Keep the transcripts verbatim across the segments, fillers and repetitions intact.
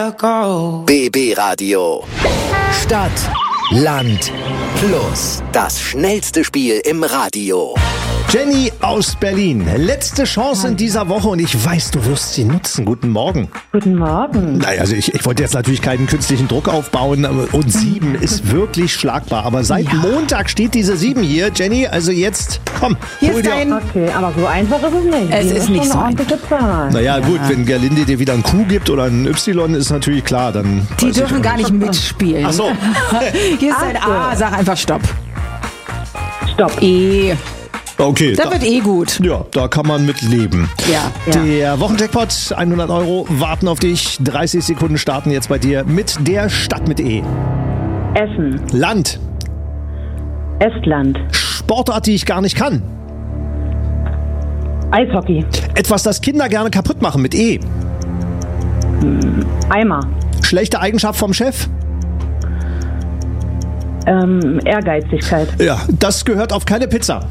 B B Radio. Stadt, Land, Plus. Das schnellste Spiel im Radio. Jenny aus Berlin. Letzte Chance in dieser Woche und ich weiß, du wirst sie nutzen. Guten Morgen. Guten Morgen. Naja, also ich, ich wollte jetzt natürlich keinen künstlichen Druck aufbauen und sieben ist wirklich schlagbar. Aber seit ja. Montag steht diese sieben hier. Jenny, also jetzt, komm, hier hol dir... Dein... Okay, aber so einfach ist es nicht. Es Die ist nicht so einfach. Naja, ja. gut, wenn Gerlinde dir wieder ein Q gibt oder ein Y, ist natürlich klar. Dann Die dürfen gar nicht mitspielen. Ach so. Hier ist ein A, sag einfach Stopp. Stopp. E. Okay. Da, da wird eh gut. Ja, da kann man mit leben. Ja. Der Wochenjackpot, hundert Euro, warten auf dich. dreißig Sekunden starten jetzt bei dir mit der Stadt mit E. Essen. Land. Estland. Sportart, die ich gar nicht kann. Eishockey. Etwas, das Kinder gerne kaputt machen mit E. Eimer. Schlechte Eigenschaft vom Chef. Ähm, Ehrgeizigkeit. Ja, das gehört auf keine Pizza.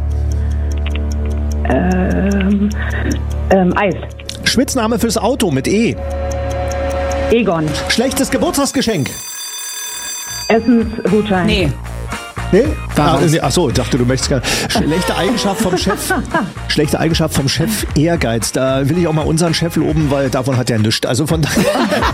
Ähm, ähm, Eis. Spitzname fürs Auto mit E. Egon. Schlechtes Geburtstagsgeschenk. Essensgutschein. Nee. Nee? Ah, Was? nee, achso, ich dachte, du möchtest gerne. Schlechte Eigenschaft vom Chef. Schlechte Eigenschaft vom Chef, Ehrgeiz. Da will ich auch mal unseren Chef loben, weil davon hat er nichts. Also von daher.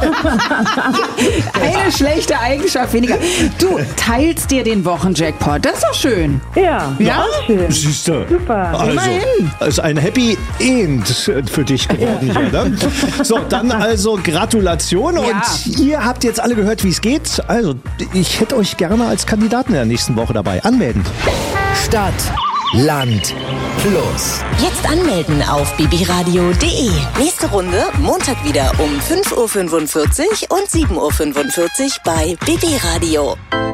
Eine schlechte Eigenschaft weniger. Du teilst dir den Wochenjackpot. Das ist doch schön. Ja, Ja? auch schön. Siehst du. Super. Also, Immerhin. ist ein Happy End für dich geworden hier, ne? So, dann also Gratulation. Ja. Und ihr habt jetzt alle gehört, wie es geht. Also, ich hätte euch gerne als Kandidaten in der nächsten Woche dabei. Anmelden. Stadt, Land, Plus. Jetzt anmelden auf b b radio punkt d e. Nächste Runde Montag wieder um fünf Uhr fünfundvierzig und sieben Uhr fünfundvierzig bei B B Radio.